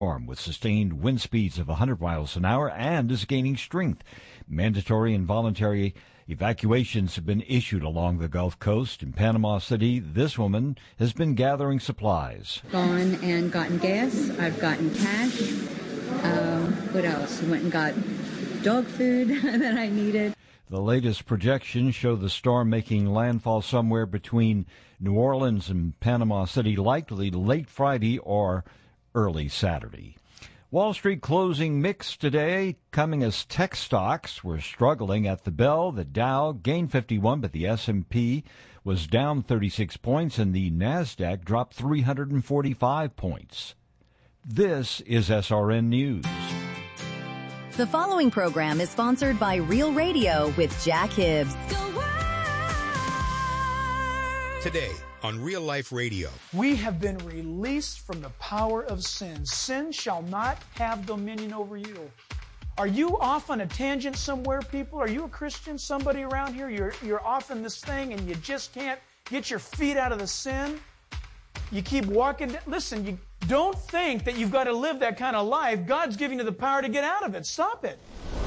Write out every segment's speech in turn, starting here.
storm with sustained wind speeds of 100 miles an hour and is gaining strength. Mandatory and voluntary evacuations have been issued along the Gulf Coast. In Panama City, this woman has been gathering supplies. Gone and gotten gas. I've gotten cash. What else? Went and got dog food that I needed. The latest projections show the storm making landfall somewhere between New Orleans and Panama City, likely late Friday or early Saturday. Wall Street closing mixed today, coming as tech stocks were struggling at the bell. The Dow gained 51, but the S&P was down 36 points, and the NASDAQ dropped 345 points. This is SRN News. The following program is sponsored by Real Radio with Jack Hibbs. Today on Real Life Radio. We have been released from the power of sin. Sin shall not have dominion over you. Are you off on a tangent somewhere, people? Are you a Christian? Somebody around here? You're off in this thing and you just can't get your feet out of the sin? You keep walking. Listen, you don't think that you've got to live that kind of life. God's giving you the power to get out of it. Stop it.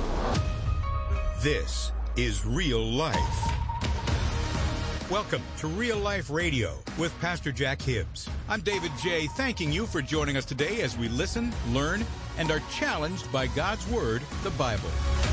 This is Real Life. Welcome to Real Life Radio with Pastor Jack Hibbs. I'm David J., thanking you for joining us today as we listen, learn, and are challenged by God's Word, the Bible.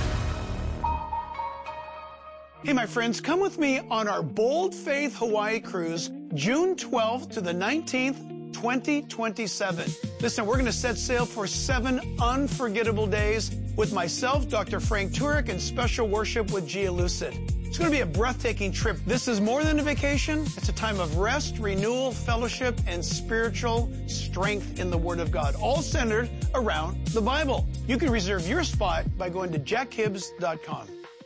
Hey, my friends, come with me on our Bold Faith Hawaii cruise, June 12th to the 19th, 2027. Listen, we're going to set sail for 7 unforgettable days with myself, Dr. Frank Turek, and special worship with Gia Lucid. It's going to be a breathtaking trip. This is more than a vacation. It's a time of rest, renewal, fellowship, and spiritual strength in the Word of God, all centered around the Bible. You can reserve your spot by going to jackhibbs.com.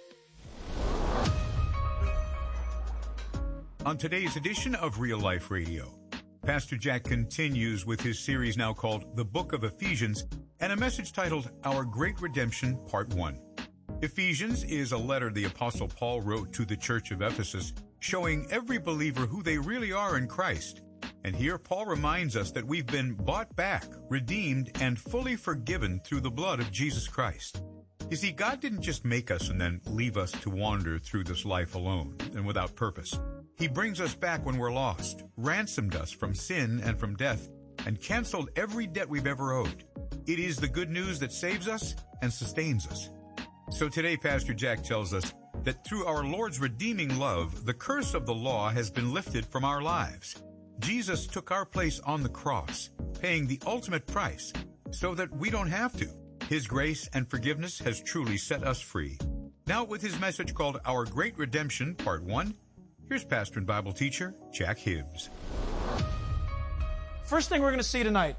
On today's edition of Real Life Radio, Pastor Jack continues with his series now called The Book of Ephesians and a message titled Our Great Redemption, Part 1. Ephesians is a letter the Apostle Paul wrote to the church of Ephesus, showing every believer who they really are in Christ. And here Paul reminds us that we've been bought back, redeemed, and fully forgiven through the blood of Jesus Christ. You see, God didn't just make us and then leave us to wander through this life alone and without purpose. He brings us back when we're lost, ransomed us from sin and from death, and canceled every debt we've ever owed. It is the good news that saves us and sustains us. So today, Pastor Jack tells us that through our Lord's redeeming love, the curse of the law has been lifted from our lives. Jesus took our place on the cross, paying the ultimate price so that we don't have to. His grace and forgiveness has truly set us free. Now, with his message called Our Great Redemption, Part 1, here's pastor and Bible teacher Jack Hibbs. First thing we're going to see tonight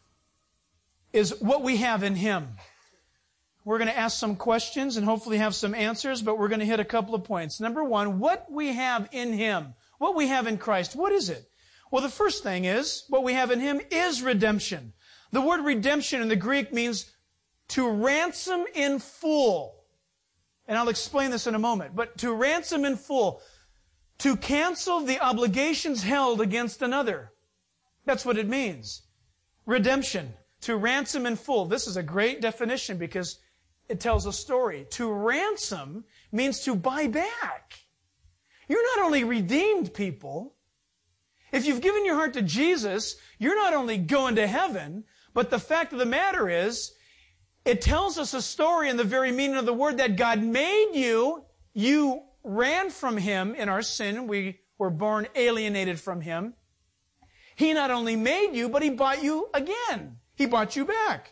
is what we have in Him. We're going to ask some questions and hopefully have some answers, but we're going to hit a couple of points. Number one, what we have in Him, what we have in Christ. What is it? Well, the first thing is, what we have in Him is redemption. The word redemption in the Greek means to ransom in full. And I'll explain this in a moment. But to ransom in full, to cancel the obligations held against another. That's what it means. Redemption, to ransom in full. This is a great definition because it tells a story. To ransom means to buy back. You're not only redeemed people. If you've given your heart to Jesus, you're not only going to heaven, but the fact of the matter is, it tells us a story in the very meaning of the word that God made you. You ran from Him in our sin. We were born alienated from Him. He not only made you, but He bought you again. He bought you back.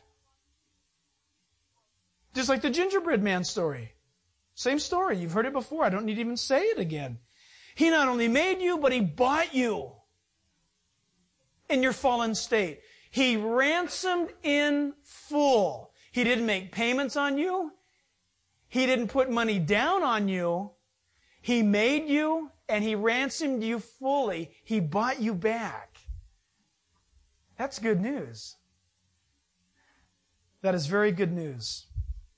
Just like the gingerbread man story. Same story. You've heard it before. I don't need to even say it again. He not only made you, but He bought you in your fallen state. He ransomed in full. He didn't make payments on you. He didn't put money down on you. He made you and He ransomed you fully. He bought you back. That's good news. That is very good news.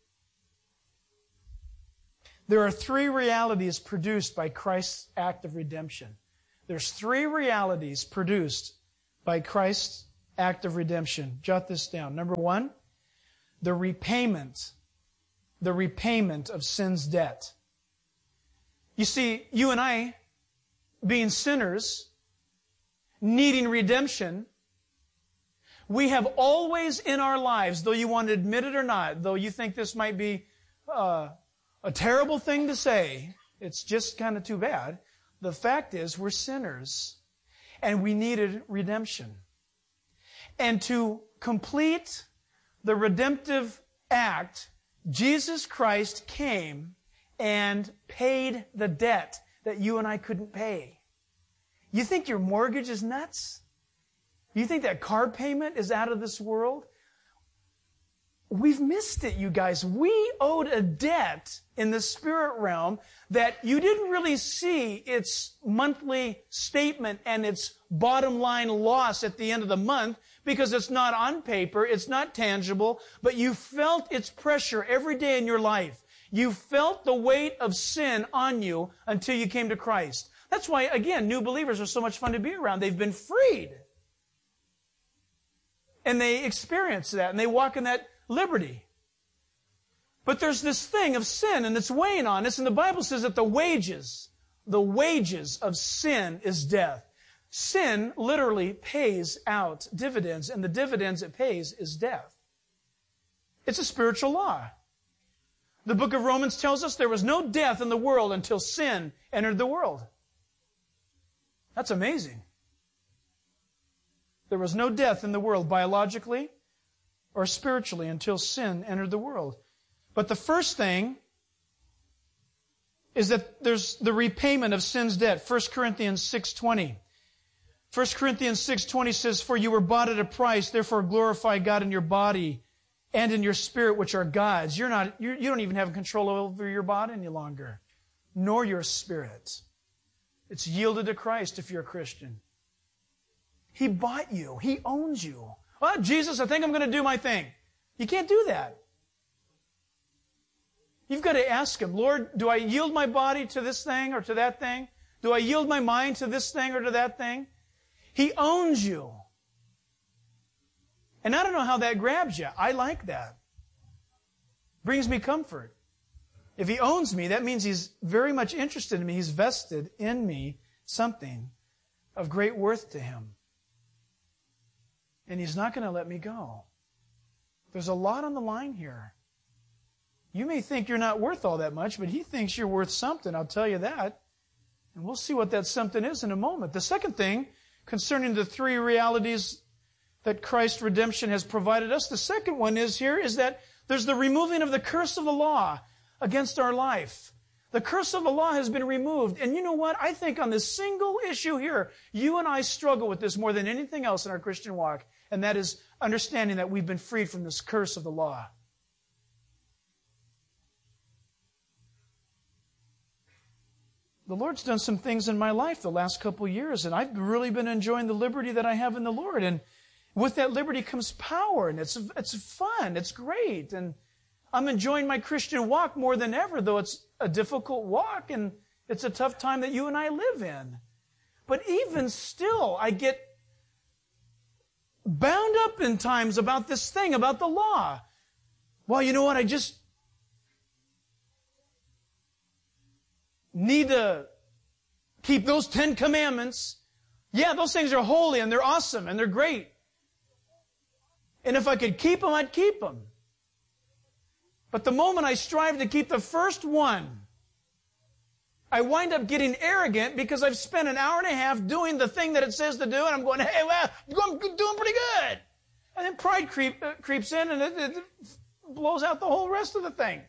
There are 3 realities produced by Christ's act of redemption. There's 3 realities produced by Christ's act of redemption. Jot this down. Number one, the repayment of sin's debt. You see, you and I, being sinners, needing redemption, we have always in our lives, though you want to admit it or not, though you think this might be a terrible thing to say, it's just kind of too bad. The fact is, we're sinners, and we needed redemption. And to complete the redemptive act, Jesus Christ came and paid the debt that you and I couldn't pay. You think your mortgage is nuts? You think that car payment is out of this world? We've missed it, you guys. We owed a debt in the spirit realm that you didn't really see its monthly statement and its bottom line loss at the end of the month because it's not on paper, it's not tangible, but you felt its pressure every day in your life. You felt the weight of sin on you until you came to Christ. That's why, again, new believers are so much fun to be around. They've been freed. And they experience that, and they walk in that liberty. But there's this thing of sin, and it's weighing on us, and the Bible says that the wages of sin is death. Sin literally pays out dividends, and the dividends it pays is death. It's a spiritual law. The book of Romans tells us there was no death in the world until sin entered the world. That's amazing. There was no death in the world biologically or spiritually until sin entered the world. But the first thing is that there's the repayment of sin's debt. 1 Corinthians 6:20. 1 Corinthians 6:20 says, "For you were bought at a price, therefore glorify God in your body and in your spirit, which are God's." You don't even have control over your body any longer, nor your spirit. It's yielded to Christ if you're a Christian. He bought you. He owns you. Well, Jesus, I think I'm going to do my thing. You can't do that. You've got to ask Him, Lord, do I yield my body to this thing or to that thing? Do I yield my mind to this thing or to that thing? He owns you. And I don't know how that grabs you. I like that. Brings me comfort. If He owns me, that means He's very much interested in me. He's vested in me something of great worth to Him. And He's not going to let me go. There's a lot on the line here. You may think you're not worth all that much, but He thinks you're worth something, I'll tell you that. And we'll see what that something is in a moment. The second thing, concerning the three realities that Christ's redemption has provided us, the second one is that there's the removing of the curse of the law against our life. The curse of the law has been removed. And you know what? I think on this single issue here, you and I struggle with this more than anything else in our Christian walk. And that is understanding that we've been freed from this curse of the law. The Lord's done some things in my life the last couple of years, and I've really been enjoying the liberty that I have in the Lord. And with that liberty comes power, and it's fun, it's great. And I'm enjoying my Christian walk more than ever, though it's a difficult walk, and it's a tough time that you and I live in. But even still, I get bound up in times about this thing, about the law. Well, you know what? I just need to keep those 10 commandments. Yeah, those things are holy and they're awesome and they're great. And if I could keep them, I'd keep them. But the moment I strive to keep the first one, I wind up getting arrogant because I've spent an hour and a half doing the thing that it says to do, and I'm going, hey, well, I'm doing pretty good. And then pride creeps in, and it blows out the whole rest of the thing.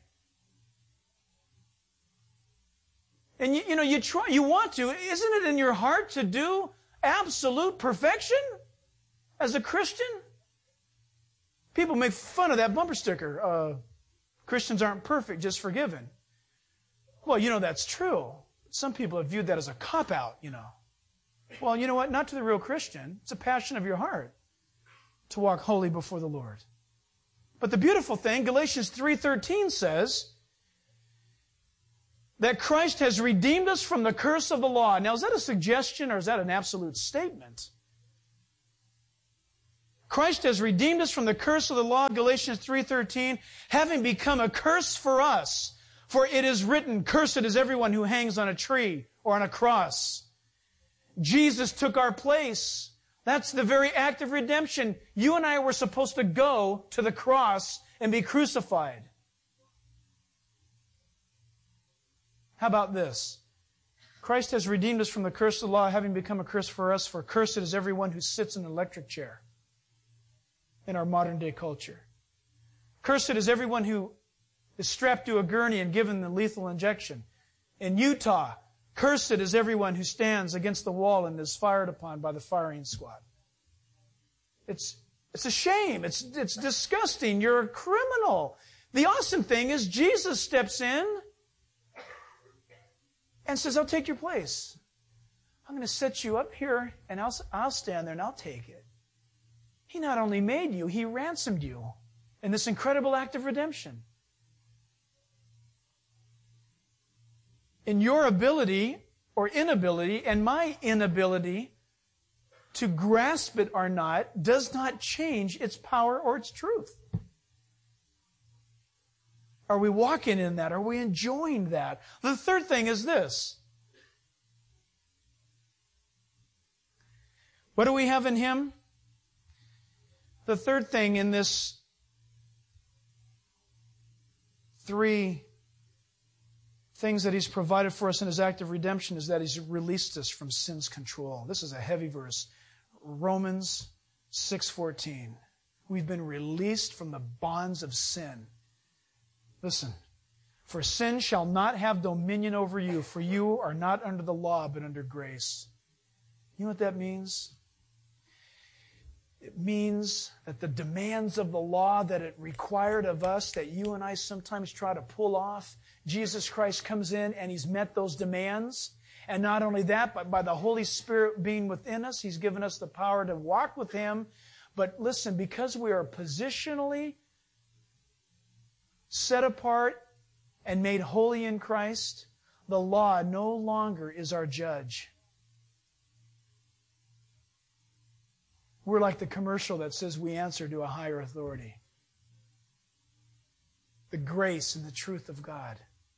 And you want to. Isn't it in your heart to do absolute perfection as a Christian? People make fun of that bumper sticker. Christians aren't perfect, just forgiven. Well, that's true. Some people have viewed that as a cop-out, Well, you know what? Not to the real Christian. It's a passion of your heart to walk holy before the Lord. But the beautiful thing, Galatians 3:13 says that Christ has redeemed us from the curse of the law. Now, is that a suggestion or is that an absolute statement? Christ has redeemed us from the curse of the law, Galatians 3:13, having become a curse for us. For it is written, cursed is everyone who hangs on a tree or on a cross. Jesus took our place. That's the very act of redemption. You and I were supposed to go to the cross and be crucified. How about this? Christ has redeemed us from the curse of the law, having become a curse for us, for cursed is everyone who sits in an electric chair in our modern day culture. Cursed is everyone who is strapped to a gurney and given the lethal injection. In Utah, cursed is everyone who stands against the wall and is fired upon by the firing squad. It's a shame. It's disgusting. You're a criminal. The awesome thing is Jesus steps in and says, I'll take your place. I'm going to set you up here and I'll stand there and I'll take it. He not only made you, He ransomed you in this incredible act of redemption. In your ability or inability and my inability to grasp it or not does not change its power or its truth. Are we walking in that? Are we enjoying that? The third thing is this. What do we have in Him? The third thing in this three things that He's provided for us in His act of redemption is that He's released us from sin's control. This is a heavy verse. Romans 6:14. We've been released from the bonds of sin. Listen. For sin shall not have dominion over you, for you are not under the law, but under grace. You know what that means? It means that the demands of the law that it required of us, that you and I sometimes try to pull off, Jesus Christ comes in and He's met those demands. And not only that, but by the Holy Spirit being within us, He's given us the power to walk with Him. But listen, because we are positionally set apart and made holy in Christ, the law no longer is our judge. We're like the commercial that says we answer to a higher authority. The grace and the truth of God.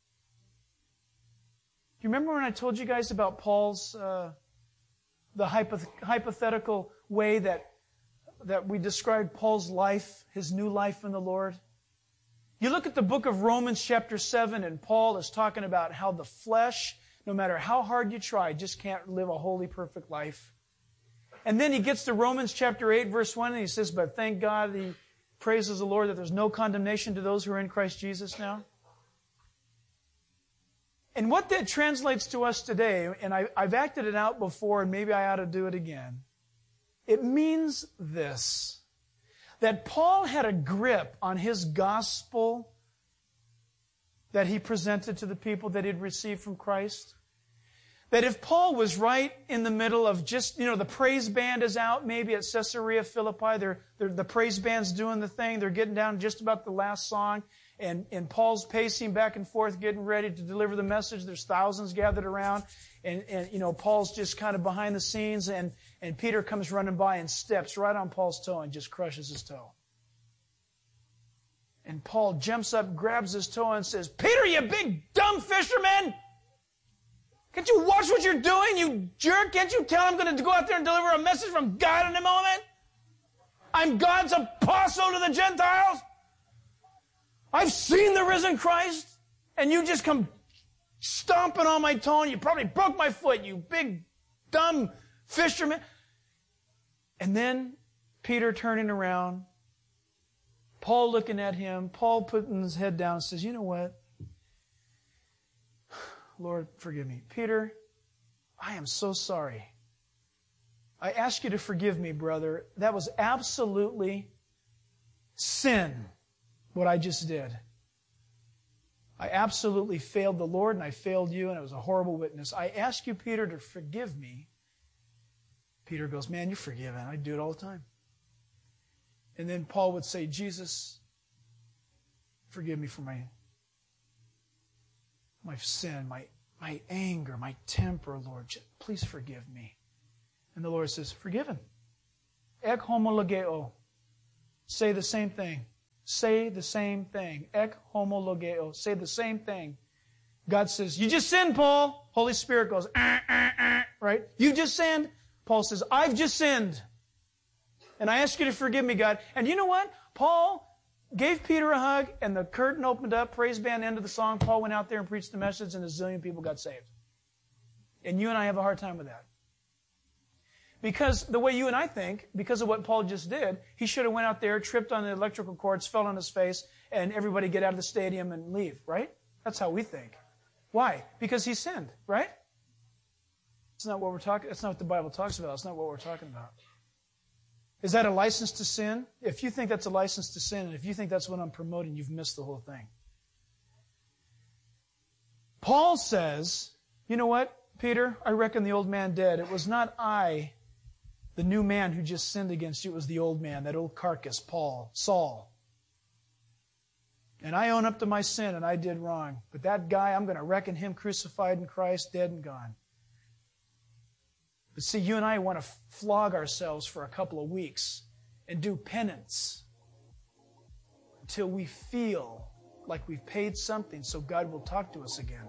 Do you remember when I told you guys about Paul's, the hypothetical way that we described Paul's life, his new life in the Lord? You look at the book of Romans chapter 7, and Paul is talking about how the flesh, no matter how hard you try, just can't live a holy, perfect life. And then he gets to Romans chapter 8, verse 1, and he says, but thank God, he praises the Lord that there's no condemnation to those who are in Christ Jesus now. And what that translates to us today, and I've acted it out before, and maybe I ought to do it again. It means this, that Paul had a grip on his gospel that he presented to the people that he'd received from Christ. That if Paul was right in the middle of just, the praise band is out maybe at Caesarea Philippi, the praise band's doing the thing, they're getting down just about the last song, and Paul's pacing back and forth, getting ready to deliver the message. There's thousands gathered around, and Paul's just kind of behind the scenes, and Peter comes running by and steps right on Paul's toe and just crushes his toe. And Paul jumps up, grabs his toe, and says, Peter, you big dumb fisherman! Can't you watch what you're doing, you jerk? Can't you tell I'm going to go out there and deliver a message from God in a moment? I'm God's apostle to the Gentiles. I've seen the risen Christ, and you just come stomping on my toe, and you probably broke my foot, you big, dumb fisherman. And then Peter turning around, Paul looking at him, Paul putting his head down and says, you know what? Lord, forgive me. Peter, I am so sorry. I ask you to forgive me, brother. That was absolutely sin, what I just did. I absolutely failed the Lord and I failed you, and it was a horrible witness. I ask you, Peter, to forgive me. Peter goes, man, you're forgiven. I do it all the time. And then Paul would say, Jesus, forgive me for my sin, my anger, my temper, Lord. Please forgive me. And the Lord says, forgiven. Ek homologeo. Say the same thing. Say the same thing. Ek homologeo. Say the same thing. God says, you just sinned, Paul. Holy Spirit goes, right? You just sinned. Paul says, I've just sinned. And I ask you to forgive me, God. And you know what? Paul gave Peter a hug, and the curtain opened up, praise band, end of the song. Paul went out there and preached the message, and a zillion people got saved. And you and I have a hard time with that. Because the way you and I think, because of what Paul just did, he should have went out there, tripped on the electrical cords, fell on his face, and everybody get out of the stadium and leave, right? That's how we think. Why? Because he sinned, right? That's not what we're talking. That's not what the Bible talks about. That's not what we're talking about. Is that a license to sin? If you think that's a license to sin, and if you think that's what I'm promoting, you've missed the whole thing. Paul says, you know what, Peter? I reckon the old man dead. It was not I, the new man who just sinned against you. It was the old man, that old carcass, Saul. And I own up to my sin, and I did wrong. But that guy, I'm going to reckon him crucified in Christ, dead and gone. But see, you and I want to flog ourselves for a couple of weeks and do penance until we feel like we've paid something so God will talk to us again.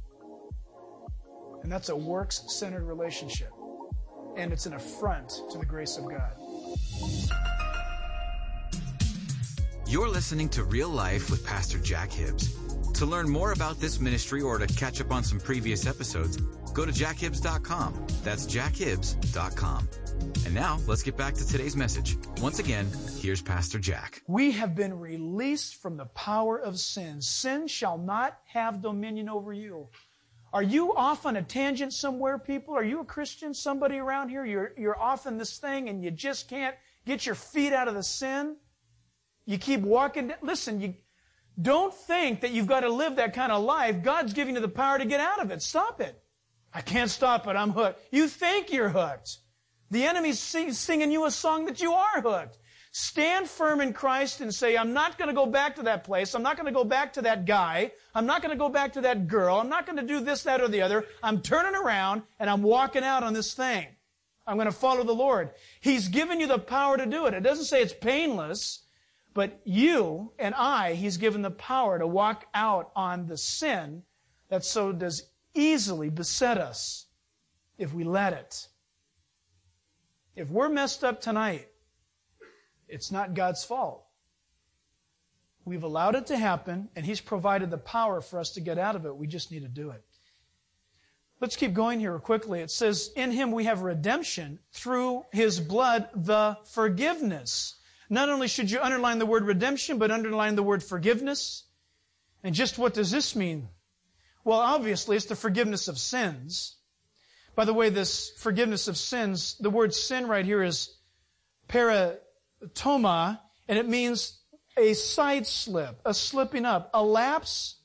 And that's a works-centered relationship. And it's an affront to the grace of God. You're listening to Real Life with Pastor Jack Hibbs. To learn more about this ministry or to catch up on some previous episodes, go to jackhibbs.com. That's jackhibbs.com. And now, let's get back to today's message. Once again, here's Pastor Jack. We have been released from the power of sin. Sin shall not have dominion over you. Are you off on a tangent somewhere, people? Are you a Christian? Somebody around here? You're off in this thing and you just can't get your feet out of the sin? You keep walking. Listen, you don't think that you've got to live that kind of life. God's giving you the power to get out of it. Stop it. I can't stop it. I'm hooked. You think you're hooked. The enemy's singing you a song that you are hooked. Stand firm in Christ and say, I'm not going to go back to that place. I'm not going to go back to that guy. I'm not going to go back to that girl. I'm not going to do this, that, or the other. I'm turning around and I'm walking out on this thing. I'm going to follow the Lord. He's given you the power to do it. It doesn't say it's painless, but you and I, He's given the power to walk out on the sin that so does easily beset us if we let it. If we're messed up tonight, it's not God's fault. We've allowed it to happen, and He's provided the power for us to get out of it. We just need to do it. Let's keep going here quickly. It says, in Him we have redemption through His blood, the forgiveness. Not only should you underline the word redemption, but underline the word forgiveness. And just what does this mean? Well, obviously, it's the forgiveness of sins. By the way, this forgiveness of sins, the word sin right here is paratoma, and it means a side slip, a slipping up, a lapse,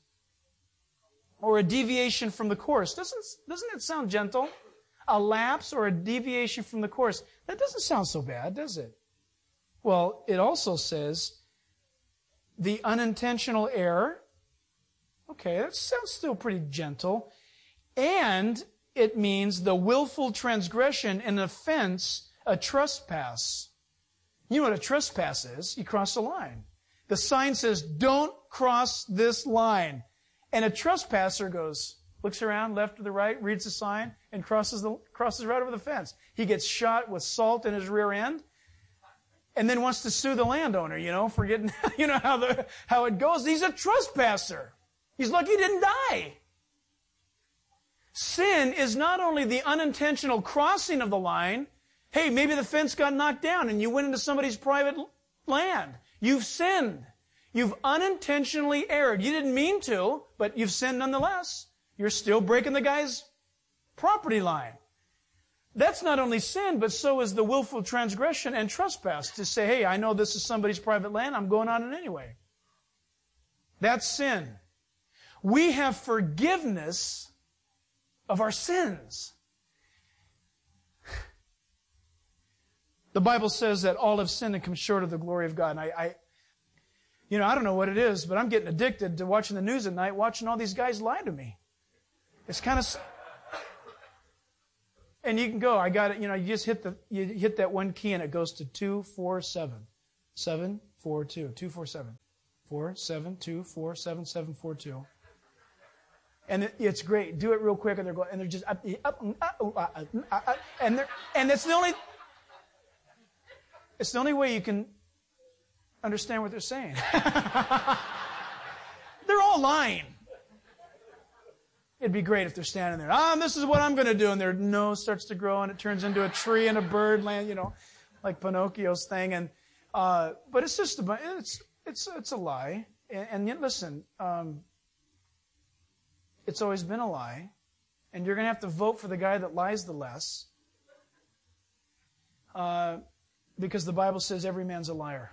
or a deviation from the course. Doesn't it sound gentle? A lapse or a deviation from the course. That doesn't sound so bad, does it? Well, it also says the unintentional error. Okay, that sounds still pretty gentle. And it means the willful transgression, an offense, a trespass. You know what a trespass is? You cross a line. The sign says, don't cross this line. And a trespasser looks around left to the right, reads the sign, and crosses right over the fence. He gets shot with salt in his rear end, and then wants to sue the landowner, for getting, how it goes. He's a trespasser. He's lucky he didn't die. Sin is not only the unintentional crossing of the line. Hey, maybe the fence got knocked down and you went into somebody's private land. You've sinned. You've unintentionally erred. You didn't mean to, but you've sinned nonetheless. You're still breaking the guy's property line. That's not only sin, but so is the willful transgression and trespass. To say, hey, I know this is somebody's private land. I'm going on it anyway. That's sin. We have forgiveness of our sins. The Bible says that all have sinned and come short of the glory of God. And I don't know what it is, but I'm getting addicted to watching the news at night, watching all these guys lie to me. It's kind of... And you can go, I got it, you just hit that one key and it goes to 2, 4, 7. 7, 247. 472-477-42. And it's great. Do it real quick, and they're just and it's the only way you can understand what they're saying. They're all lying. It'd be great if they're standing there. This is what I'm going to do, and their nose starts to grow, and it turns into a tree and a bird land, like Pinocchio's thing. And but it's just it's a lie. And yet, listen. It's always been a lie, and you're going to have to vote for the guy that lies the less, because the Bible says every man's a liar.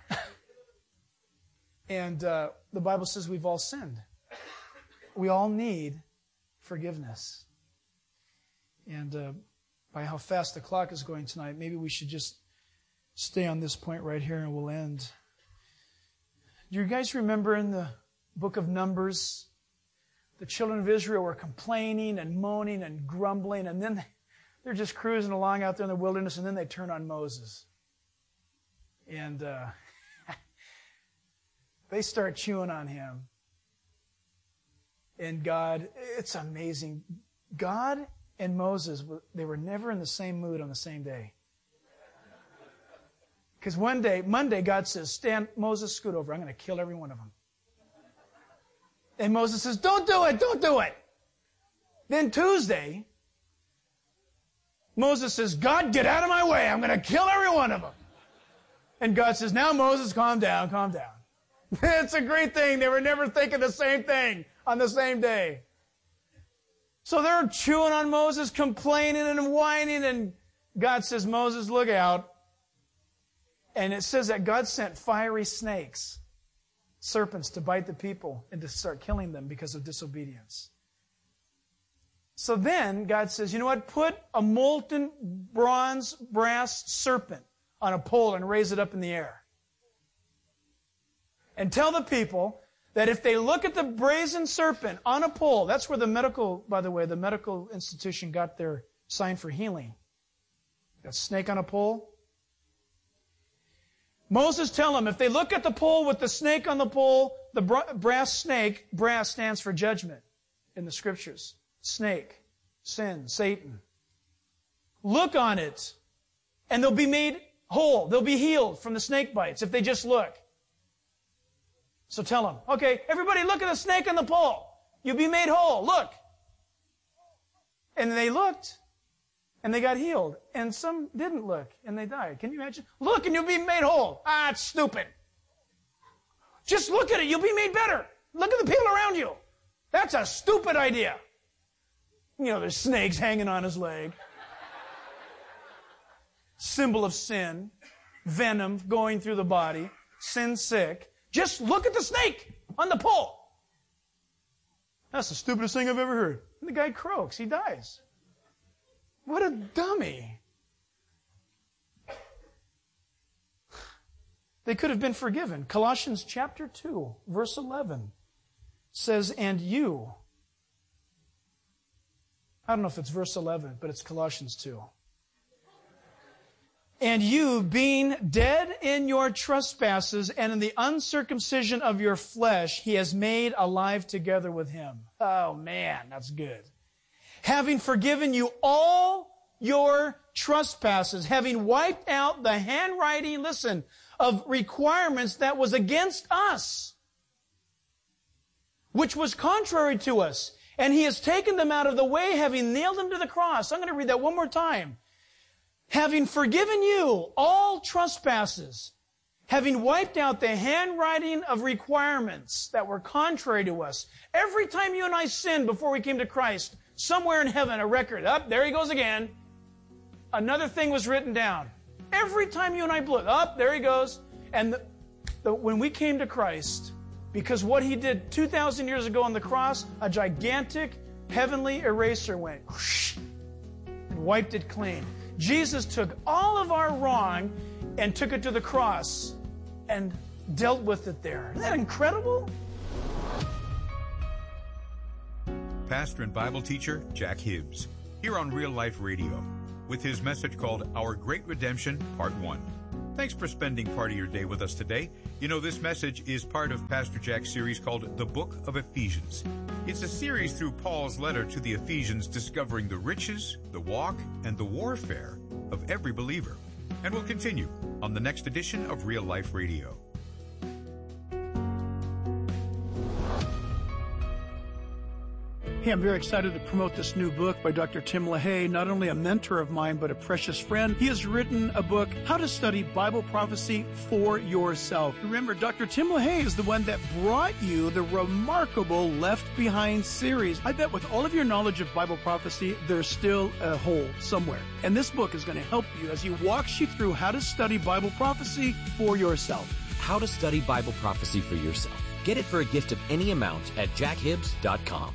And the Bible says we've all sinned. We all need forgiveness. And by how fast the clock is going tonight, maybe we should just stay on this point right here and we'll end. Do you guys remember in the book of Numbers, the children of Israel were complaining and moaning and grumbling, and then they're just cruising along out there in the wilderness, and then they turn on Moses. And they start chewing on him. And God, it's amazing. God and Moses, they were never in the same mood on the same day. Because Monday, God says, Moses, scoot over. I'm going to kill every one of them. And Moses says, don't do it, don't do it. Then Tuesday, Moses says, God, get out of my way. I'm going to kill every one of them. And God says, now Moses, calm down, calm down. It's a great thing. They were never thinking the same thing on the same day. So they're chewing on Moses, complaining and whining, and God says, Moses, look out. And it says that God sent fiery snakes, serpents, to bite the people and to start killing them because of disobedience. So then God says, you know what? Put a molten bronze brass serpent on a pole and raise it up in the air. And tell the people that if they look at the brazen serpent on a pole, that's where the medical institution got their sign for healing. That snake on a pole. Moses, tell them, if they look at the pole with the snake on the pole, the brass snake, brass stands for judgment in the scriptures. Snake, sin, Satan. Look on it, and they'll be made whole. They'll be healed from the snake bites if they just look. So tell them, okay, everybody look at the snake on the pole. You'll be made whole. Look. And they looked, and they got healed. And some didn't look, and they died. Can you imagine? Look, and you'll be made whole. It's stupid. Just look at it. You'll be made better. Look at the people around you. That's a stupid idea. There's snakes hanging on his leg. Symbol of sin. Venom going through the body. Sin sick. Just look at the snake on the pole. That's the stupidest thing I've ever heard. And the guy croaks. He dies. What a dummy. They could have been forgiven. Colossians chapter 2, verse 11 says, and you. I don't know if it's verse 11, but it's Colossians 2. And you, being dead in your trespasses and in the uncircumcision of your flesh, he has made alive together with him. Oh man, that's good. Having forgiven you all your trespasses, having wiped out the handwriting, listen, of requirements that was against us, which was contrary to us. And he has taken them out of the way, having nailed them to the cross. I'm going to read that one more time. Having forgiven you all trespasses, having wiped out the handwriting of requirements that were contrary to us. Every time you and I sinned before we came to Christ, somewhere in heaven, a record, there he goes again. Another thing was written down. Every time you and I blew it, there he goes. And when we came to Christ, because what he did 2,000 years ago on the cross, a gigantic heavenly eraser went whoosh, and wiped it clean. Jesus took all of our wrong and took it to the cross and dealt with it there. Isn't that incredible? Pastor and Bible teacher Jack Hibbs, here on Real Life Radio, with his message called Our Great Redemption, Part 1. Thanks for spending part of your day with us today. You know, this message is part of Pastor Jack's series called The Book of Ephesians. It's a series through Paul's letter to the Ephesians discovering the riches, the walk, and the warfare of every believer. And we'll continue on the next edition of Real Life Radio. Hey, I'm very excited to promote this new book by Dr. Tim LaHaye, not only a mentor of mine, but a precious friend. He has written a book, How to Study Bible Prophecy for Yourself. Remember, Dr. Tim LaHaye is the one that brought you the remarkable Left Behind series. I bet with all of your knowledge of Bible prophecy, there's still a hole somewhere. And this book is going to help you as he walks you through how to study Bible prophecy for yourself. How to Study Bible Prophecy for Yourself. Get it for a gift of any amount at jackhibbs.com.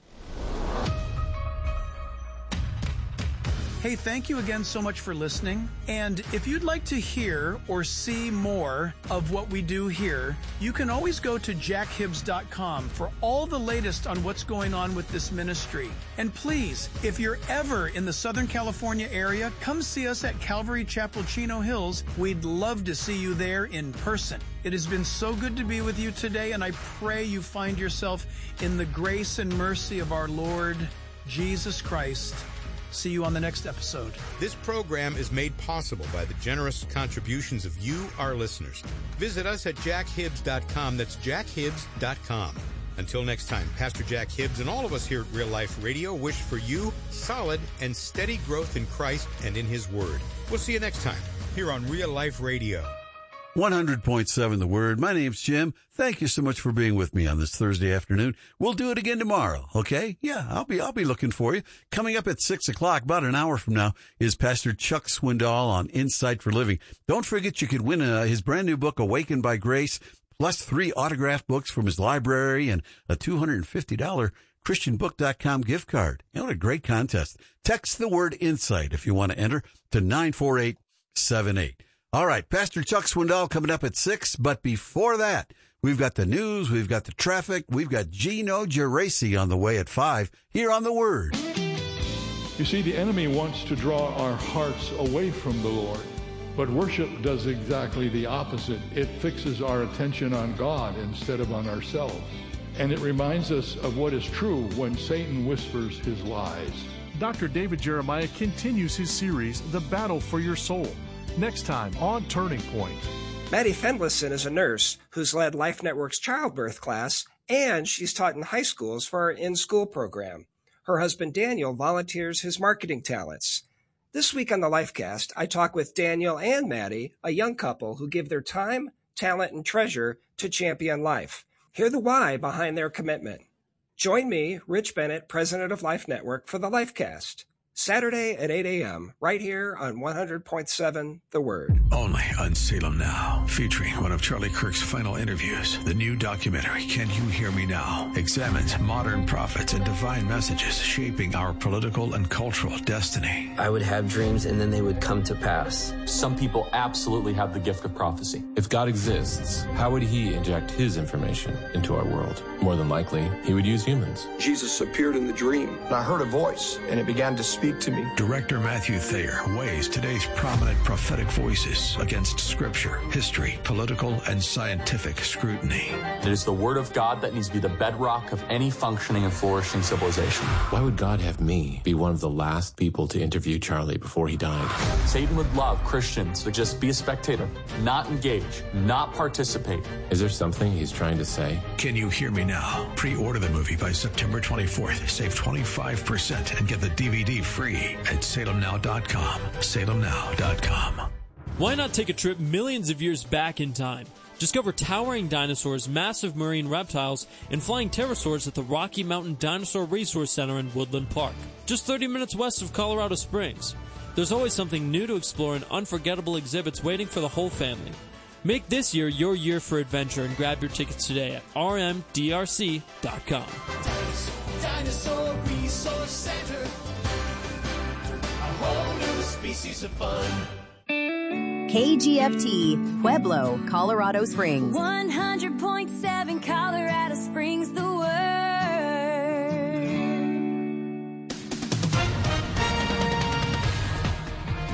Hey, thank you again so much for listening. And if you'd like to hear or see more of what we do here, you can always go to jackhibbs.com for all the latest on what's going on with this ministry. And please, if you're ever in the Southern California area, come see us at Calvary Chapel, Chino Hills. We'd love to see you there in person. It has been so good to be with you today, and I pray you find yourself in the grace and mercy of our Lord Jesus Christ. See you on the next episode. This program is made possible by the generous contributions of you, our listeners. Visit us at jackhibbs.com. That's jackhibbs.com. Until next time, Pastor Jack Hibbs and all of us here at Real Life Radio wish for you solid and steady growth in Christ and in His Word. We'll see you next time here on Real Life Radio. 100.7 The Word. My name's Jim. Thank you so much for being with me on this Thursday afternoon. We'll do it again tomorrow, okay? Yeah, I'll be looking for you. Coming up at 6 o'clock, about an hour from now, is Pastor Chuck Swindoll on Insight for Living. Don't forget you could win his brand new book, Awakened by Grace, plus 3 autographed books from his library and a $250 ChristianBook.com gift card. You know, what a great contest. Text the word Insight if you want to enter to 94878. All right, Pastor Chuck Swindoll coming up at 6, but before that, we've got the news, we've got the traffic, we've got Gino Geraci on the way at 5 here on The Word. You see, the enemy wants to draw our hearts away from the Lord, but worship does exactly the opposite. It fixes our attention on God instead of on ourselves, and it reminds us of what is true when Satan whispers his lies. Dr. David Jeremiah continues his series, The Battle for Your Soul. Next time on Turning Point. Maddie Fendlison is a nurse who's led Life Network's childbirth class, and she's taught in high schools for our in-school program. Her husband Daniel volunteers his marketing talents. This week on the Lifecast, I talk with Daniel and Maddie, a young couple who give their time, talent, and treasure to champion life. Hear the why behind their commitment. Join me, Rich Bennett, president of Life Network, for the Lifecast. Saturday at 8 a.m., right here on 100.7 The Word. Only on Salem Now, featuring one of Charlie Kirk's final interviews. The new documentary, Can You Hear Me Now?, examines modern prophets and divine messages shaping our political and cultural destiny. I would have dreams and then they would come to pass. Some people absolutely have the gift of prophecy. If God exists, how would He inject His information into our world? More than likely, He would use humans. Jesus appeared in the dream, and I heard a voice, and it began to speak to me. Director Matthew Thayer weighs today's prominent prophetic voices against scripture, history, political, and scientific scrutiny. It is the Word of God that needs to be the bedrock of any functioning and flourishing civilization. Why would God have me be one of the last people to interview Charlie before he died? Satan would love Christians to just be a spectator, not engage, not participate. Is there something he's trying to say? Can You Hear Me Now? Pre-order the movie by September 24th. Save 25% and get the DVD free at salemnow.com. salemnow.com. Why not take a trip millions of years back in time? Discover towering dinosaurs, massive marine reptiles, and flying pterosaurs at the Rocky Mountain Dinosaur Resource Center in Woodland Park, just 30 minutes west of Colorado Springs. There's always something new to explore and unforgettable exhibits waiting for the whole family. Make this year your year for adventure and grab your tickets today at rmdrc.com. Dinosaur Resource Center. A whole new species of fun. KGFT, Pueblo, Colorado Springs. 100.7 Colorado Springs, the Word.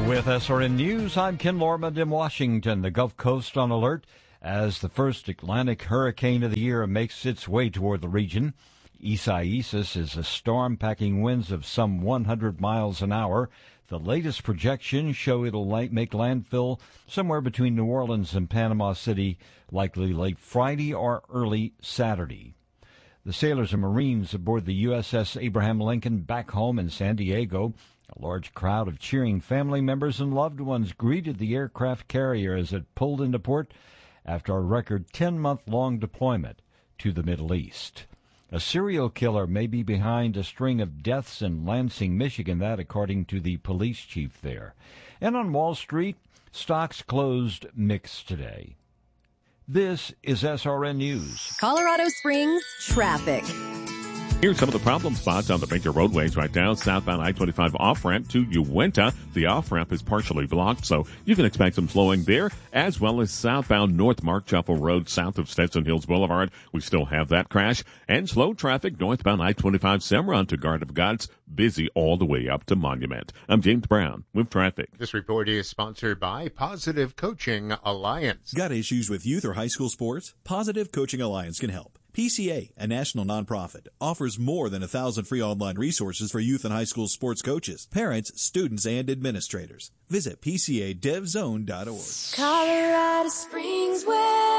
With SRN News, I'm Ken Lormond in Washington. The Gulf Coast on alert as the first Atlantic hurricane of the year makes its way toward the region. Isaias is a storm packing winds of some 100 miles an hour. The latest projections show it'll make landfill somewhere between New Orleans and Panama City, likely late Friday or early Saturday. The sailors and Marines aboard the USS Abraham Lincoln back home in San Diego. A large crowd of cheering family members and loved ones greeted the aircraft carrier as it pulled into port after a record 10-month-long deployment to the Middle East. A serial killer may be behind a string of deaths in Lansing, Michigan, that according to the police chief there. And on Wall Street, stocks closed mixed today. This is SRN News. Colorado Springs traffic. Here's some of the problem spots on the major roadways right now. Southbound I-25 off-ramp to Uinta. The off-ramp is partially blocked, so you can expect some slowing there, as well as southbound North Mark Chapel Road south of Stetson Hills Boulevard. We still have that crash. And slow traffic northbound I-25 Cimarron to Garden of Gods, busy all the way up to Monument. I'm James Brown with traffic. This report is sponsored by Positive Coaching Alliance. Got issues with youth or high school sports? Positive Coaching Alliance can help. PCA, a national nonprofit, offers more than 1,000 free online resources for youth and high school sports coaches, parents, students, and administrators. Visit PCADevZone.org. Colorado Springs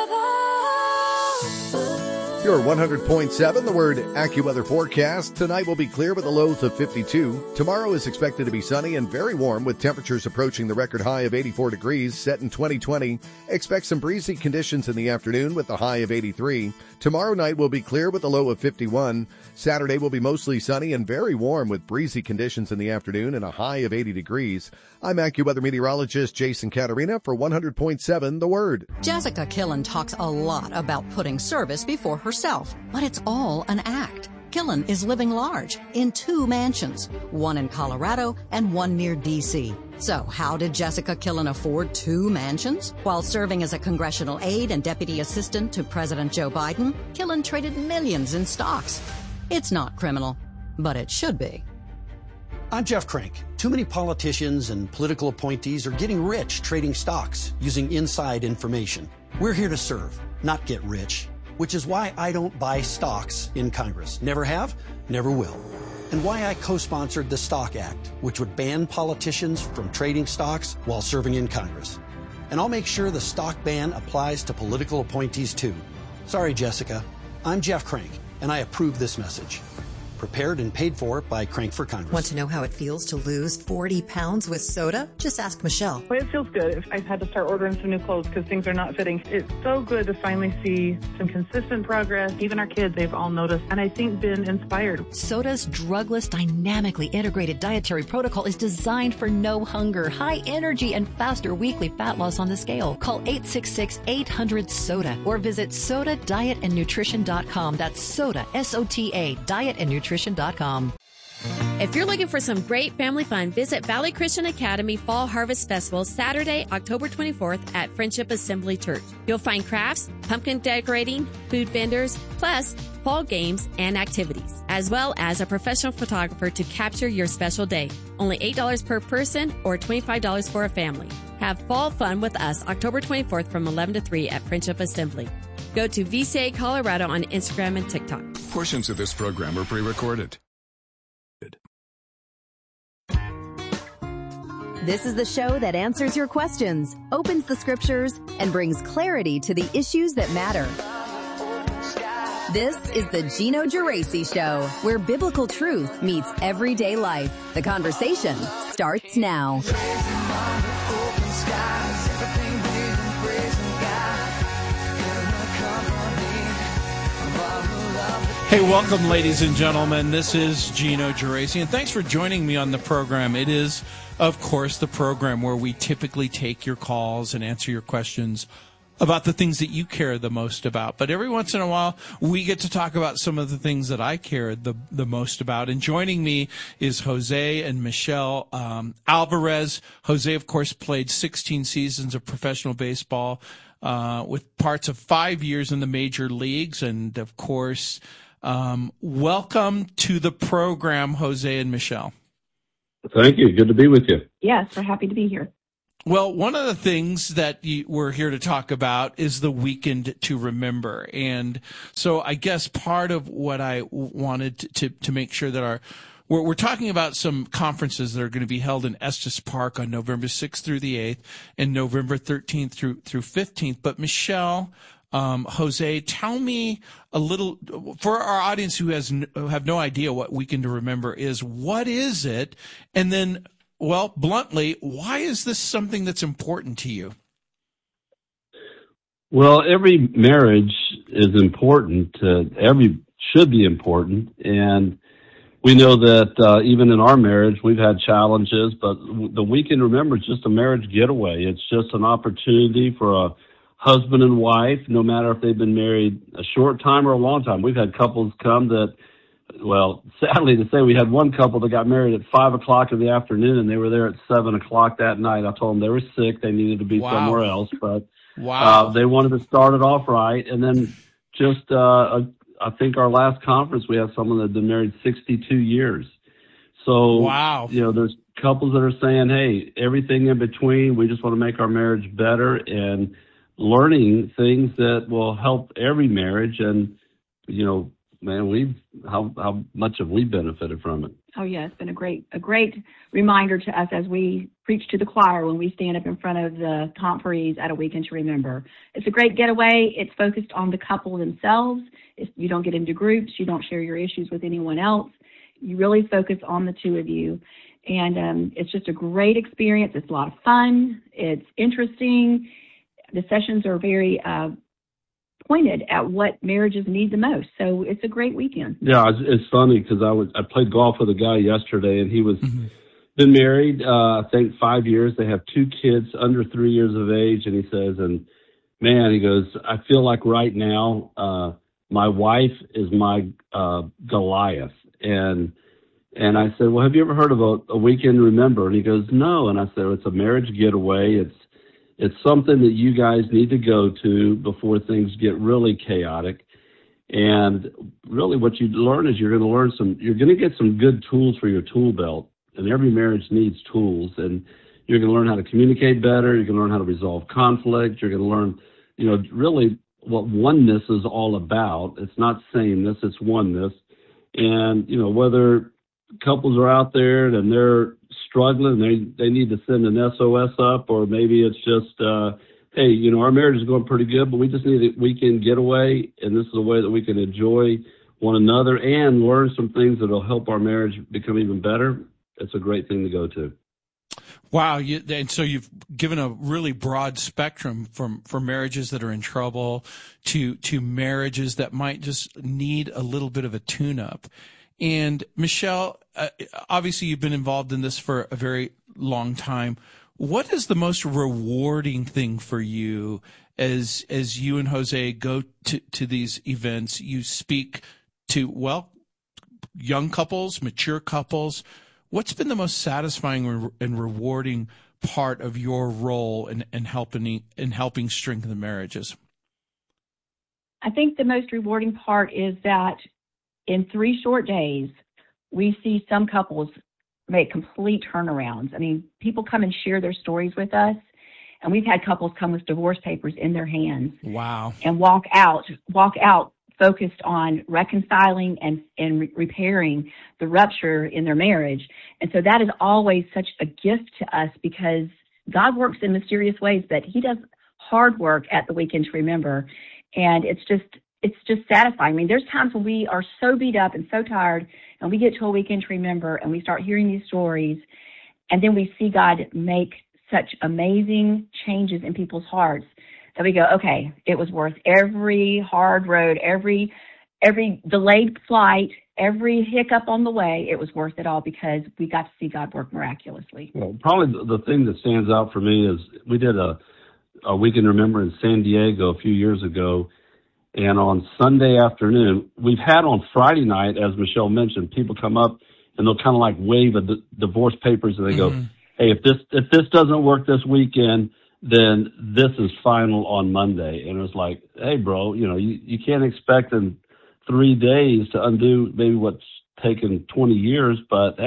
weather. Your 100.7, the Word AccuWeather forecast. Tonight will be clear with the lows of 52. Tomorrow is expected to be sunny and very warm with temperatures approaching the record high of 84 degrees set in 2020. Expect some breezy conditions in the afternoon with the high of 83. Tomorrow night will be clear with a low of 51. Saturday will be mostly sunny and very warm with breezy conditions in the afternoon and a high of 80 degrees. I'm AccuWeather meteorologist Jason Caterina for 100.7 The Word. Jessica Killen talks a lot about putting service before herself, but it's all an act. Killen is living large in 2 mansions, one in Colorado and one near D.C. So how did Jessica Killen afford 2 mansions? While serving as a congressional aide and deputy assistant to President Joe Biden, Killen traded millions in stocks. It's not criminal, but it should be. I'm Jeff Crank. Too many politicians and political appointees are getting rich trading stocks using inside information. We're here to serve, not get rich, which is why I don't buy stocks in Congress. Never have, never will. And why I co-sponsored the Stock Act, which would ban politicians from trading stocks while serving in Congress. And I'll make sure the stock ban applies to political appointees too. Sorry, Jessica. I'm Jeff Crank, and I approve this message. Prepared and paid for by Crank for Congress. Want to know how it feels to lose 40 pounds with soda? Just ask Michelle. Well, it feels good. I've had to start ordering some new clothes because things are not fitting. It's so good to finally see some consistent progress. Even our kids, they've all noticed, and I think been inspired. Soda's drugless, dynamically integrated dietary protocol is designed for no hunger, high energy, and faster weekly fat loss on the scale. Call 866-800-SODA or visit SODAdietandnutrition.com. That's SODA, S-O-T-A, dietandnutrition.com. If you're looking for some great family fun, visit Valley Christian Academy Fall Harvest Festival Saturday, October 24th at Friendship Assembly Church. You'll find crafts, pumpkin decorating, food vendors, plus fall games and activities, as well as a professional photographer to capture your special day. Only $8 per person or $25 for a family. Have fall fun with us October 24th from 11 to 3 at Friendship Assembly. Go to VCA Colorado on Instagram and TikTok. Portions of this program are pre-recorded. This is the show that answers your questions, opens the scriptures, and brings clarity to the issues that matter. This is the Gino Geraci Show, where biblical truth meets everyday life. The conversation starts now. Hey, welcome, ladies and gentlemen. This is Gino Geraci, and thanks for joining me on the program. It is, of course, the program where we typically take your calls and answer your questions about the things that you care the most about. But every once in a while, we get to talk about some of the things that I care the most about. And joining me is Jose and Michelle Alvarez. Jose, of course, played 16 seasons of professional baseball with parts of 5 years in the major leagues. And, of course, welcome to the program, Jose and Michelle. Thank you. Good to be with you. Yes, we're happy to be here. Well, one of the things that we're here to talk about is the weekend to remember. And so I guess part of what I wanted to make sure that we're talking about some conferences that are going to be held in Estes Park on November 6th through the 8th and November 13th through 15th. But Michelle, Jose, tell me a little, for our audience who have no idea what Weekend to Remember is, what is it? And then, well, bluntly, why is this something that's important to you? Well, every marriage is important. Should be important. And we know that even in our marriage, we've had challenges, but the Weekend to Remember is just a marriage getaway. It's just an opportunity for a husband and wife, no matter if they've been married a short time or a long time. We've had couples come that, well, sadly to say, we had one couple that got married at 5 o'clock in the afternoon, and they were there at 7 o'clock that night. I told them they were sick. They needed to be somewhere else, but they wanted to start it off right. And then just, I think our last conference, we had someone that had been married 62 years. So, there's couples that are saying, hey, everything in between, we just want to make our marriage better, and learning things that will help every marriage. And, man, how much have we benefited from it? Oh, yeah, it's been a great reminder to us as we preach to the choir when we stand up in front of the conferees at a Weekend to Remember. It's a great getaway. It's focused on the couple themselves. You don't get into groups. You don't share your issues with anyone else. You really focus on the two of you. And it's just a great experience. It's a lot of fun. It's interesting. The sessions are very pointed at what marriages need the most. So it's a great weekend. Yeah, it's funny because I played golf with a guy yesterday, and he was been married, I think 5 years. They have 2 kids under 3 years of age, and he says, and man, he goes, I feel like right now my wife is my Goliath. And I said, well, have you ever heard of a Weekend to Remember? And he goes, no. And I said, it's a marriage getaway. It's something that you guys need to go to before things get really chaotic. And really what you learn is you're going to get some good tools for your tool belt. And every marriage needs tools. And you're going to learn how to communicate better. You're going to learn how to resolve conflict. You're going to learn, really what oneness is all about. It's not sameness, it's oneness. And, whether couples are out there and they're struggling, they need to send an SOS up, or maybe it's just, hey, our marriage is going pretty good, but we just need a weekend getaway, and this is a way that we can enjoy one another and learn some things that will help our marriage become even better. It's a great thing to go to. Wow. And so you've given a really broad spectrum from marriages that are in trouble to marriages that might just need a little bit of a tune-up. And Michelle, obviously you've been involved in this for a very long time. What is the most rewarding thing for you as you and Jose go to these events? You speak to, young couples, mature couples. What's been the most satisfying and rewarding part of your role in helping strengthen the marriages? I think the most rewarding part is that in 3 short days, we see some couples make complete turnarounds. I mean, people come and share their stories with us, and we've had couples come with divorce papers in their hands. Wow. And walk out focused on reconciling and repairing the rupture in their marriage. And so that is always such a gift to us, because God works in mysterious ways, but he does hard work at the Weekend to Remember. And it's just satisfying. I mean, there's times when we are so beat up and so tired, and we get to a Weekend to Remember and we start hearing these stories, and then we see God make such amazing changes in people's hearts that we go, okay, it was worth every hard road, every delayed flight, every hiccup on the way. It was worth it all, because we got to see God work miraculously. Well, probably the thing that stands out for me is we did a Weekend to Remember in San Diego a few years ago. And on Sunday afternoon, we've had on Friday night, as Michelle mentioned, people come up and they'll kind of like wave a divorce papers, and they go, hey, if this doesn't work this weekend, then this is final on Monday. And it was like, hey, bro, you can't expect in 3 days to undo maybe what's taken 20 years, but hey,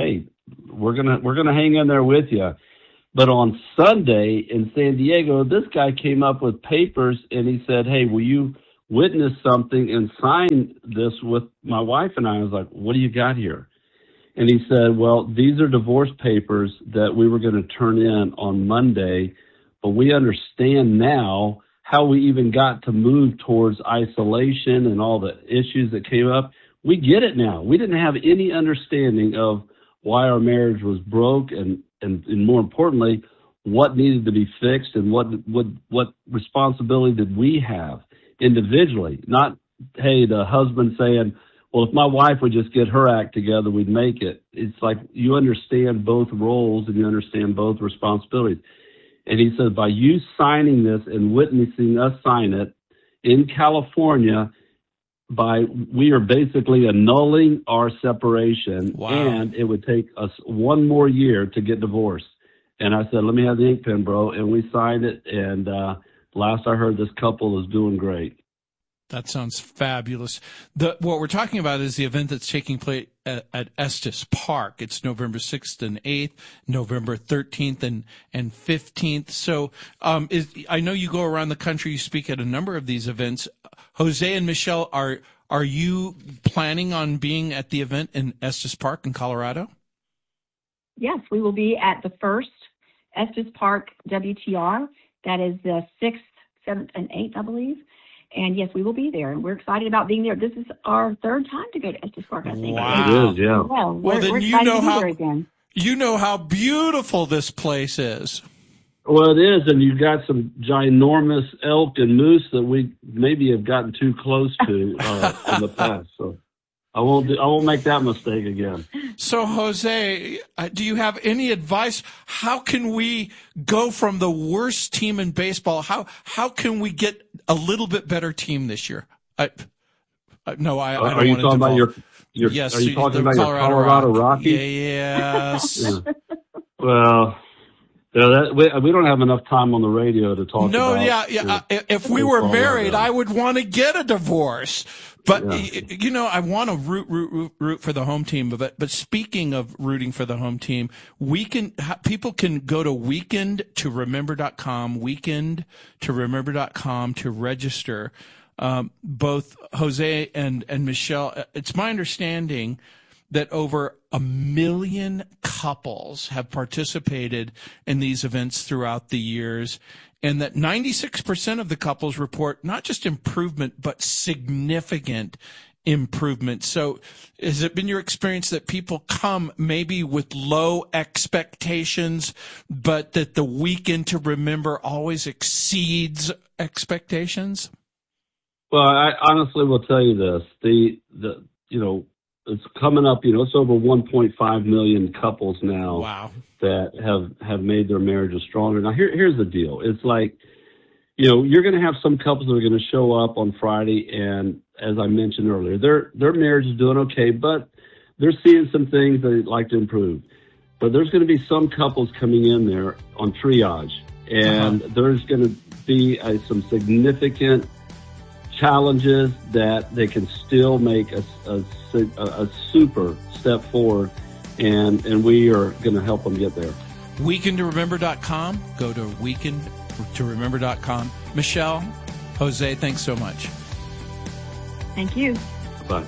we're gonna hang in there with you. But on Sunday in San Diego, this guy came up with papers and he said, "Hey, will you witness something and sign this with my wife and I?" I was like, "What do you got here?" And he said, "Well, these are divorce papers that we were going to turn in on Monday, but we understand now how we even got to move towards isolation and all the issues that came up. We get it now. We didn't have any understanding of why our marriage was broke and more importantly, what needed to be fixed and what responsibility did we have individually. Not, hey, the husband saying, well, if my wife would just get her act together, we'd make it. It's like you understand both roles and you understand both responsibilities." And he says, by you signing this and witnessing us sign it in California, we are basically annulling our separation. Wow. And it would take us one more year to get divorced. And I said, "Let me have the ink pen, bro." And we signed it. And last I heard, this couple is doing great. That sounds fabulous. What we're talking about is the event that's taking place at Estes Park. It's November 6th and 8th, November 13th and 15th. So I know you go around the country, you speak at a number of these events. Jose and Michelle, are you planning on being at the event in Estes Park in Colorado? Yes, we will be at the first Estes Park WTR. That is the 6th, 7th, and 8th, I believe. And yes, we will be there, and we're excited about being there. This is our third time to go to Estes Park, I think. Wow. It is, yeah. Well, then we're you know how beautiful this place is. Well, it is, and you've got some ginormous elk and moose that we maybe have gotten too close to in the past. So I won't make that mistake again. So, Jose, do you have any advice? How can we go from the worst team in baseball? How can we get a little bit better team this year? I don't want to. Are you talking about your yes? Are you talking about your Colorado Rockies? Yes. Yeah. Well. Yeah, we don't have enough time on the radio to talk about. No, if we were married, I would want to get a divorce. But, I want to root for the home team. But speaking of rooting for the home team, people can go to weekendtoremember.com to register. Both Jose and Michelle, it's my understanding that over 1 million couples have participated in these events throughout the years, and that 96% of the couples report not just improvement, but significant improvement. So has it been your experience that people come maybe with low expectations, but that the weekend to remember always exceeds expectations? Well, I honestly will tell you this. It's coming up, it's over 1.5 million couples now. Wow. That have made their marriages stronger. Now, here's the deal. It's like, you're going to have some couples that are going to show up on Friday, and as I mentioned earlier, their marriage is doing okay, but they're seeing some things they'd like to improve. But there's going to be some couples coming in there on triage, and there's going to be some significant challenges that they can still make a super step forward, and we are going to help them get there. Weekendtoremember.com. Go to weekendtoremember.com. Michelle, Jose, thanks so much. Thank you. Bye.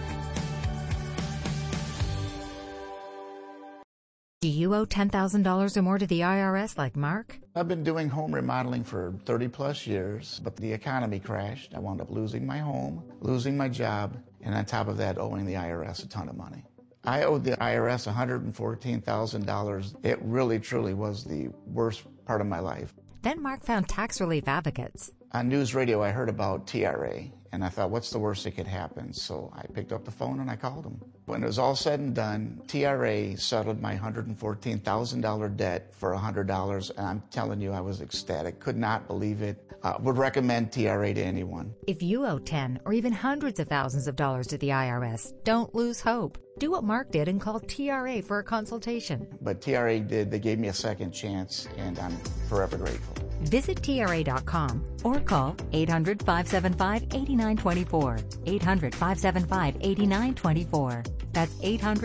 Do you owe $10,000 or more to the IRS like Mark? I've been doing home remodeling for 30 plus years, but the economy crashed. I wound up losing my home, losing my job, and on top of that, owing the IRS a ton of money. I owed the IRS $114,000. It really, truly was the worst part of my life. Then Mark found Tax Relief Advocates. On news radio, I heard about TRA, and I thought, what's the worst that could happen? So I picked up the phone and I called them. When it was all said and done, TRA settled my $114,000 debt for $100, and I'm telling you, I was ecstatic. Could not believe it. Would recommend TRA to anyone. If you owe 10 or even hundreds of thousands of dollars to the IRS, don't lose hope. Do what Mark did and call TRA for a consultation. But TRA did. They gave me a second chance, and I'm forever grateful. Visit TRA.com or call 800-575-8924. 800-575-8924. That's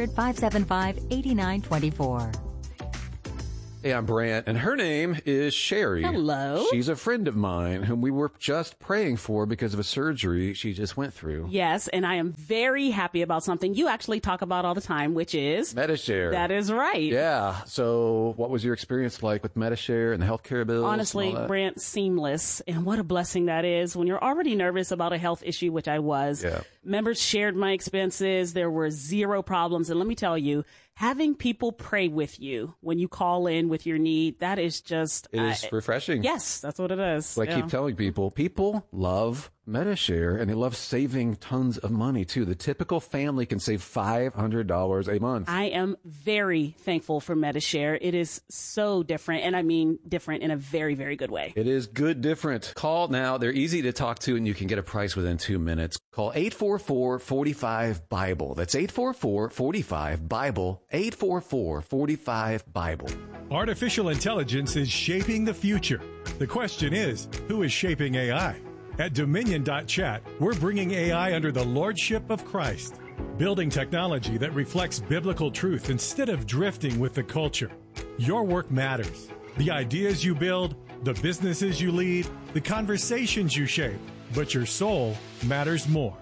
800-575-8924. Hey, I'm Brant, and her name is Sherry. Hello. She's a friend of mine whom we were just praying for because of a surgery she just went through. Yes, and I am very happy about something you actually talk about all the time, which is Medi-Share. That is right. Yeah. So what was your experience like with Medi-Share and the healthcare bills? Honestly, Brant, seamless. And what a blessing that is when you're already nervous about a health issue, which I was. Yeah. Members shared my expenses. There were zero problems. And let me tell you, having people pray with you when you call in with your need, that is just... It is refreshing. Yes, that's what it is. So I keep telling people love Medi-Share, and they love saving tons of money, too. The typical family can save $500 a month. I am very thankful for Medi-Share. It is so different, and I mean different in a very, very good way. It is good different. Call now. They're easy to talk to, and you can get a price within 2 minutes. Call 844-45-BIBLE. That's 844-45-BIBLE. 844-45-BIBLE. Artificial intelligence is shaping the future. The question is, who is shaping AI? At Dominion.chat, we're bringing AI under the lordship of Christ, building technology that reflects biblical truth instead of drifting with the culture. Your work matters. The ideas you build, the businesses you lead, the conversations you shape, but your soul matters more.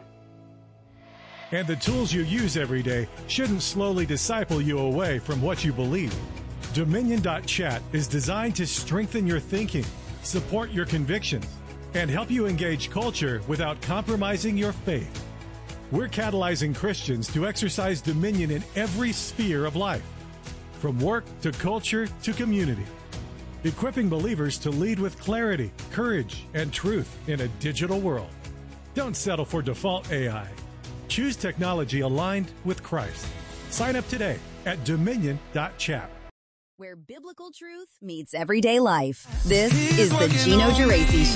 And the tools you use every day shouldn't slowly disciple you away from what you believe. Dominion.chat is designed to strengthen your thinking, support your convictions, and help you engage culture without compromising your faith. We're catalyzing Christians to exercise dominion in every sphere of life, from work to culture to community, equipping believers to lead with clarity, courage, and truth in a digital world. Don't settle for default AI. Choose technology aligned with Christ. Sign up today at Dominion.chat. Where biblical truth meets everyday life. This is the Gino Geraci Show.